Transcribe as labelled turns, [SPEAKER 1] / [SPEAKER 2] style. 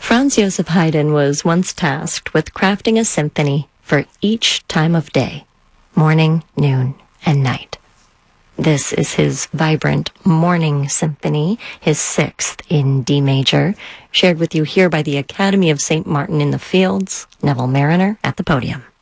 [SPEAKER 1] Franz Joseph Haydn was once tasked with crafting a symphony for each time of day, morning, noon, and night. This is his vibrant Morning Symphony, his sixth in D major, shared with you here by the Academy of St. Martin in the Fields, Neville Marriner at the podium.